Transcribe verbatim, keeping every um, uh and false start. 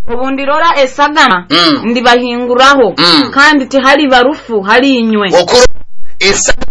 ubundi rora esagama Mm. ndibahinguraho Mm. kandi ti hari barufu hari inywe okuru esagama